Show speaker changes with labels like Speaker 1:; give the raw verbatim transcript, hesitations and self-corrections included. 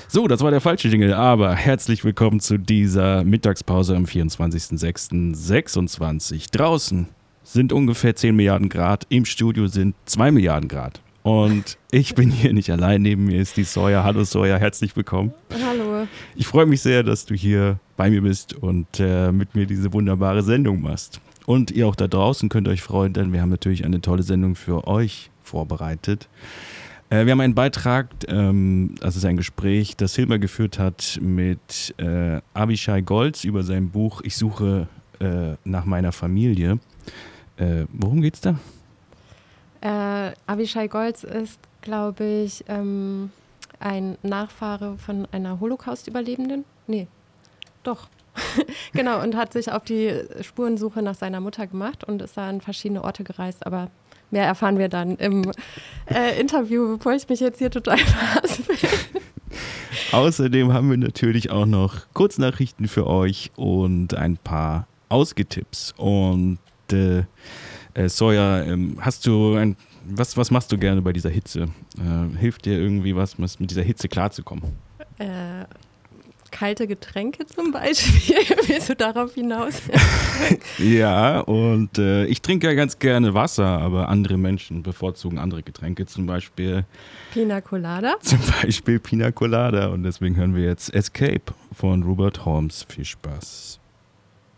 Speaker 1: So, das war der falsche Jingle, aber herzlich willkommen zu dieser Mittagspause am vierundzwanzigster sechster sechsundzwanzig. Draußen sind ungefähr zehn Milliarden Grad, im Studio sind zwei Milliarden Grad. Und ich bin hier nicht allein, neben mir ist die Soja. Hallo Soja, herzlich willkommen.
Speaker 2: Hallo.
Speaker 1: Ich freue mich sehr, dass du hier bei mir bist und äh, mit mir diese wunderbare Sendung machst. Und ihr auch da draußen könnt euch freuen, denn wir haben natürlich eine tolle Sendung für euch vorbereitet. Äh, wir haben einen Beitrag, ähm, das ist ein Gespräch, das Hilmar geführt hat mit äh, Avishai Golz über sein Buch Ich suche äh, nach meiner Familie. Äh, worum geht's da?
Speaker 2: Äh, Avishai Golz ist, glaube ich, ähm, ein Nachfahre von einer Holocaust-Überlebenden. Nee, doch. Genau, und hat sich auf die Spurensuche nach seiner Mutter gemacht und ist da an verschiedene Orte gereist, aber mehr erfahren wir dann im äh, Interview, bevor ich mich jetzt hier total verhaspel.
Speaker 1: Außerdem haben wir natürlich auch noch Kurznachrichten für euch und ein paar Ausgetipps. Und äh, äh, Soja, ähm, hast du ein, was, was machst du gerne bei dieser Hitze? Äh, hilft dir irgendwie was, mit dieser Hitze klarzukommen?
Speaker 2: Äh, kalte Getränke zum Beispiel, willst du darauf hinaus?
Speaker 1: Ja, und äh, ich trinke ja ganz gerne Wasser, aber andere Menschen bevorzugen andere Getränke, zum Beispiel
Speaker 2: Pina Colada.
Speaker 1: Zum Beispiel Pina Colada. Und deswegen hören wir jetzt Escape von Robert Holmes. Viel Spaß.